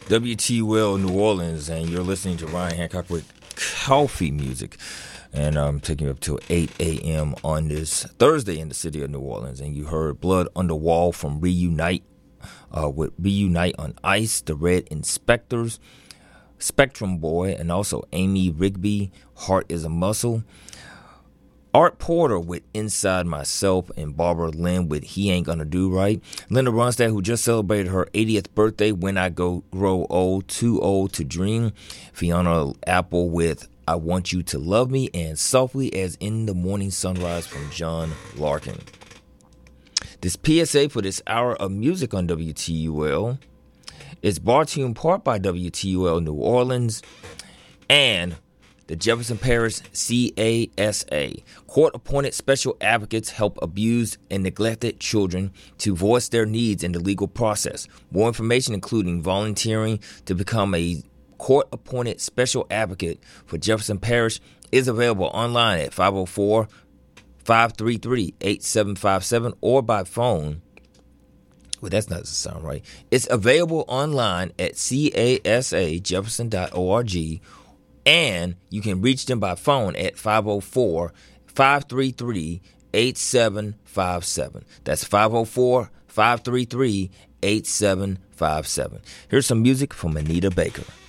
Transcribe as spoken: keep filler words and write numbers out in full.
W T U L New Orleans, and you're listening to Ryan Hancock with Coffee Music. And I'm taking you up till eight a.m. on this Thursday in the city of New Orleans. And you heard Blood on the Wall from Reunite, uh, with Reunite on Ice, the Red Inspectors, Spectrum Boy, and also Amy Rigby, Heart is a Muscle. Art Porter with Inside Myself, and Barbara Lynn with He Ain't Gonna Do Right. Linda Ronstadt, who just celebrated her eightieth birthday, When I Go Grow Old, Too Old to Dream. Fiona Apple with I Want You to Love Me, and Softly as in the Morning Sunrise from John Larkin. This P S A for this hour of music on W T U L is brought to you in part by W T U L New Orleans and the Jefferson Parish C A S A. Court-appointed special advocates help abused and neglected children to voice their needs in the legal process. More information, including volunteering to become a court-appointed special advocate for Jefferson Parish, is available online at five oh four, five three three, eight seven five seven or by phone. Well, that's not the sound right. It's available online at C A S A jefferson dot org. And you can reach them by phone at five oh four, five three three, eight seven five seven. That's five oh four, five three three, eight seven five seven. Here's some music from Anita Baker.